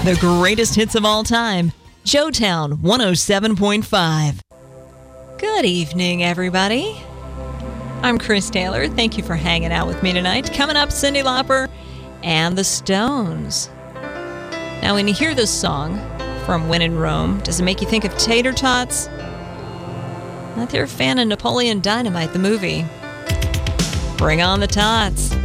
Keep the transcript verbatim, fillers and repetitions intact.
The greatest hits of all time. Joetown one oh seven point five. Good evening, everybody. I'm Chris Taylor. Thank you for hanging out with me tonight. Coming up, Cyndi Lauper and the Stones. Now, when you hear this song from When in Rome, does it make you think of tater tots? If you're a fan of Napoleon Dynamite, the movie, bring on the tots.